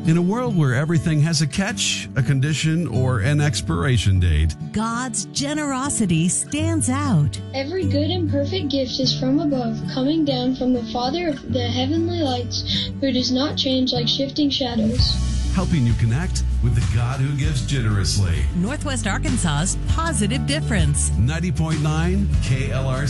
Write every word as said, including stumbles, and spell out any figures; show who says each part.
Speaker 1: In a world where everything has a catch, a condition, or an expiration date,
Speaker 2: God's generosity stands out.
Speaker 3: Every good and perfect gift is from above, coming down from the Father of the heavenly lights, who does not change like shifting shadows.
Speaker 1: helping you connect with the God who gives generously.
Speaker 2: Northwest Arkansas's Positive Difference.
Speaker 1: ninety point nine K L R